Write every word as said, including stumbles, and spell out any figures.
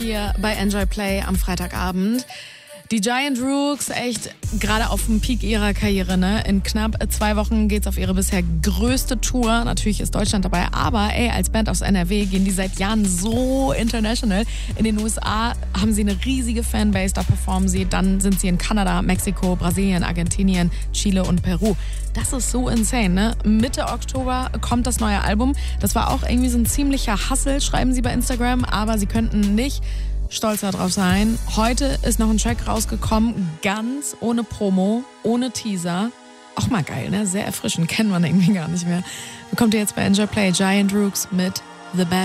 Hier bei Enjoy Play am Freitagabend. Die Giant Rooks, echt gerade auf dem Peak ihrer Karriere, ne? In knapp zwei Wochen geht's auf ihre bisher größte Tour. Natürlich ist Deutschland dabei, aber ey, als Band aus N R W gehen die seit Jahren so international. In den U S A haben sie eine riesige Fanbase, da performen sie. Dann sind sie in Kanada, Mexiko, Brasilien, Argentinien, Chile und Peru. Das ist so insane, ne? Mitte Oktober kommt das neue Album. Das war auch irgendwie so ein ziemlicher Hustle, schreiben sie bei Instagram, aber sie könnten nicht stolz darauf sein. Heute ist noch ein Track rausgekommen, ganz ohne Promo, ohne Teaser. Auch mal geil, ne? Sehr erfrischend, kennt man irgendwie gar nicht mehr. Bekommt ihr jetzt bei Enjoy Play Giant Rooks mit The Bad.